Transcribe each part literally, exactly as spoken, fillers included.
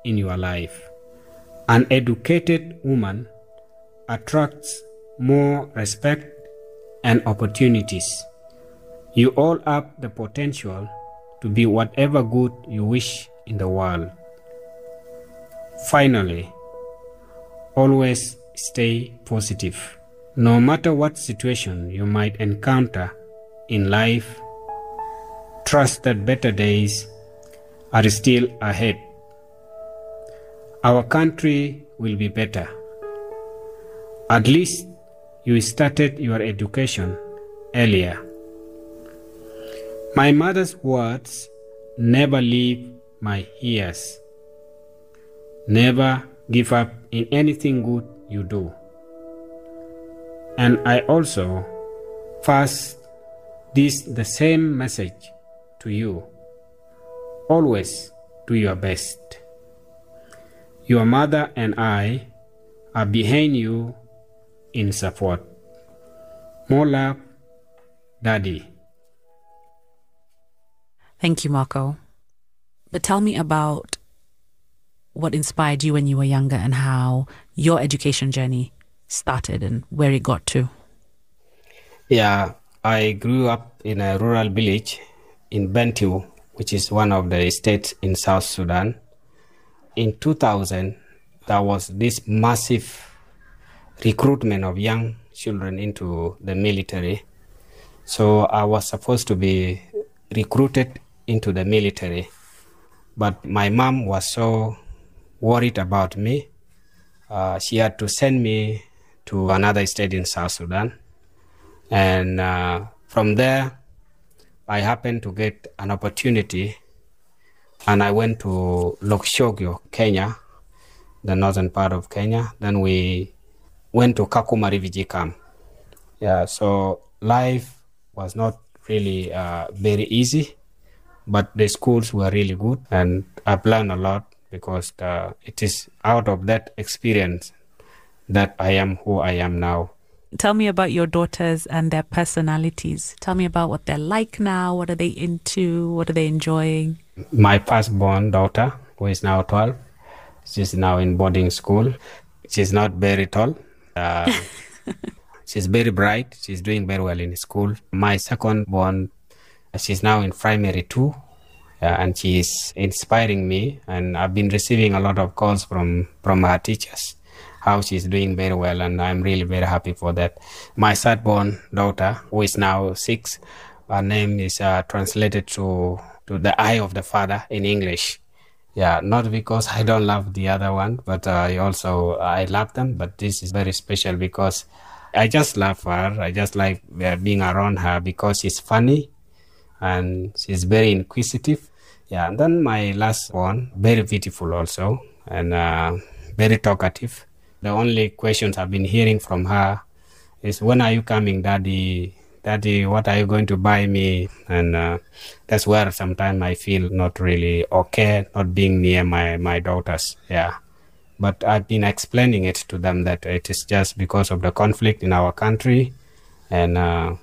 in your life. An educated woman attracts more respect and opportunities. You all have the potential to be whatever good you wish in the world. Finally, always stay positive. No matter what situation you might encounter in life, trust that better days are still ahead. Our country will be better. At least you started your education earlier. My mother's words never leave my ears. Never give up in anything good you do. And I also pass this the same message to you. Always do your best. Your mother and I are behind you in support. More love, Daddy. Thank you, Marco. But tell me about what inspired you when you were younger and how your education journey started and where it got to. Yeah, I grew up in a rural village in Bentiu, which is one of the states in South Sudan. In two thousand, there was this massive recruitment of young children into the military. So I was supposed to be recruited into the military. But my mom was so worried about me. Uh, she had to send me to another state in South Sudan. And uh, from there, I happened to get an opportunity, and I went to Lokshogyo, Kenya, the northern part of Kenya. Then we went to Kakuma refugee camp. Yeah, so life was not really uh, very easy, but the schools were really good, and I've learned a lot because uh, it is out of that experience that I am who I am now. Tell me about your daughters and their personalities. Tell me about what they're like now. What are they into? What are they enjoying? My firstborn daughter, who is now twelve, she's now in boarding school. She's not very tall. Uh, she's very bright. She's doing very well in school. My second-born, she's now in primary two, uh, and she is inspiring me. And I've been receiving a lot of calls from, from her teachers, how she's doing very well, and I'm really very happy for that. My third-born daughter, who is now six, her name is uh, translated to, to the eye of the Father in English. Yeah, not because I don't love the other one, but uh, I also, I love them, but this is very special because I just love her. I just like uh, being around her because she's funny and she's very inquisitive. Yeah, and then my last one, very beautiful also, and uh, very talkative. The only questions I've been hearing from her is, when are you coming, Daddy? Daddy, what are you going to buy me? And uh, that's where sometimes I feel not really okay, not being near my, my daughters. Yeah. But I've been explaining it to them that it is just because of the conflict in our country. And uh,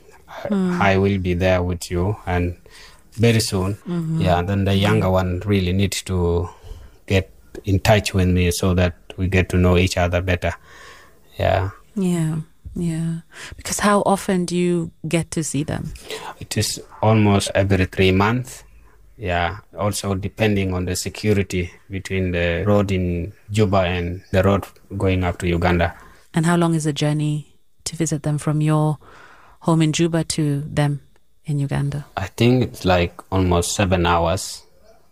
mm. I, I will be there with you. And very soon, mm-hmm. yeah, and then the younger one really needs to get in touch with me so that we get to know each other better. Yeah. Yeah. Yeah. Because how often do you get to see them? It is almost every three months. Yeah. Also depending on the security between the road in Juba and the road going up to Uganda. And how long is the journey to visit them from your home in Juba to them in Uganda? I think it's like almost seven hours.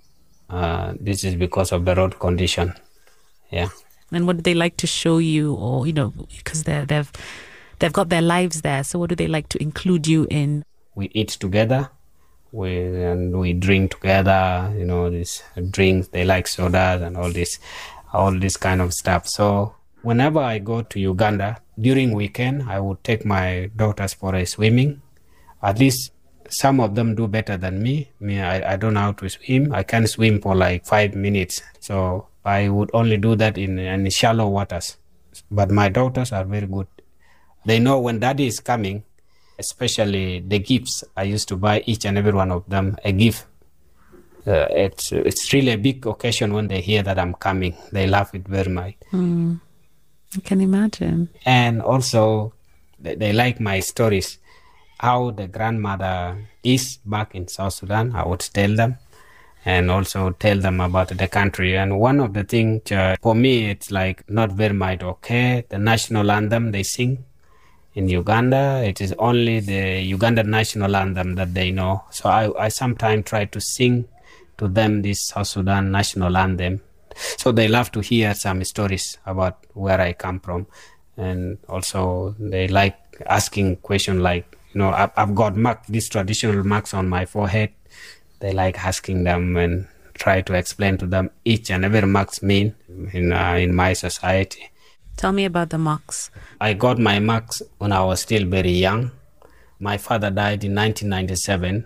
Uh, this is because of the road condition. Yeah. And what do they like to show you, or, you know, because they're, they've they've got their lives there. So what do they like to include you in? We eat together, we and we drink together. You know, these drinks. They like sodas and all this, all this kind of stuff. So whenever I go to Uganda during weekend, I would take my daughters for a swimming. At least some of them do better than me. Me, I, I don't know how to swim. I can swim for like five minutes. So I would only do that in, in shallow waters. But my daughters are very good. They know when Daddy is coming, especially the gifts. I used to buy each and every one of them a gift. uh, it's it's really a big occasion when they hear that I'm coming. They love it very much. Mm, I can imagine. And also, they, they like my stories. How the grandmother is back in South Sudan, I would tell them, and also tell them about the country. And one of the things, uh, for me, it's like not very much okay. The national anthem they sing in Uganda, it is only the Ugandan national anthem that they know. So I, I sometimes try to sing to them this South Sudan national anthem. So they love to hear some stories about where I come from. And also they like asking questions like, you know, I've, I've got mark, these traditional marks on my forehead. They like asking them and try to explain to them each and every marks mean in uh, in my society. Tell me about the marks. I got my marks when I was still very young. My father died in nineteen ninety-seven,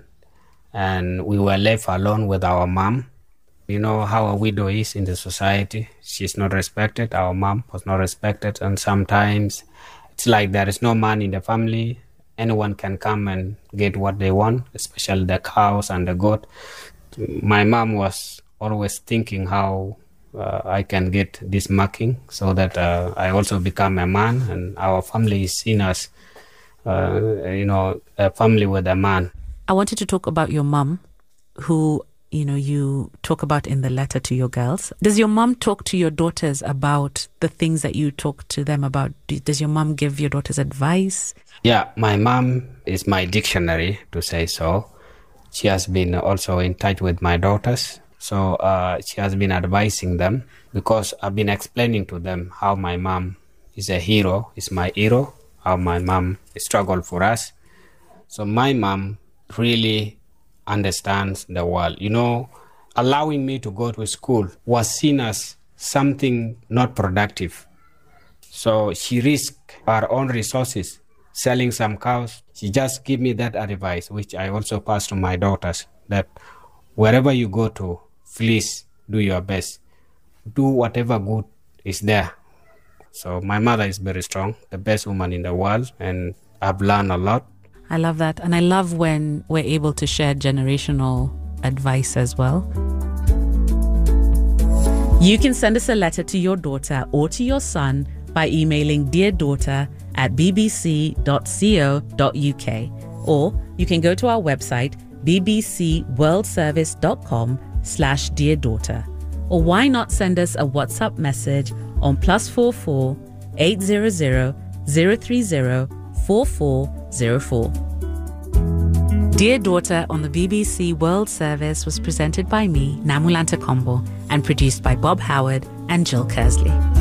and we were left alone with our mom. You know how a widow is in the society. She's not respected. Our mom was not respected, and sometimes it's like there is no man in the family. Anyone can come and get what they want, especially the cows and the goat. My mom was always thinking how uh, I can get this marking so that uh, I also become a man, and our family is seen as, uh, you know, a family with a man. I wanted to talk about your mom, who, you know, you talk about in the letter to your girls. Does your mom talk to your daughters about the things that you talk to them about? Does your mom give your daughters advice? Yeah, my mom is my dictionary, to say so. She has been also in touch with my daughters. So uh, she has been advising them, because I've been explaining to them how my mom is a hero, is my hero, how my mom struggled for us. So my mom really understands the world. You know, allowing me to go to school was seen as something not productive. So she risked her own resources, selling some cows. She just gave me that advice, which I also pass to my daughters, that wherever you go to, please do your best. Do whatever good is there. So my mother is very strong, the best woman in the world, and I've learned a lot. I love that. And I love when we're able to share generational advice as well. You can send us a letter to your daughter or to your son by emailing dear daughter at b b c dot co dot u k, or you can go to our website b b c world service dot com slash dear daughter. Or why not send us a WhatsApp message on plus four four eight zero zero zero three zero four four zero four. Dear Daughter on the B B C World Service was presented by me, Namulanta Kombo, and produced by Bob Howard and Jill Kersley.